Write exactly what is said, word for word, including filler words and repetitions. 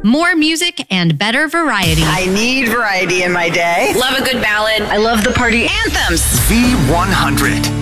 More music and better variety. I need variety in my day. Love a good ballad. I love the party anthems. V one hundred.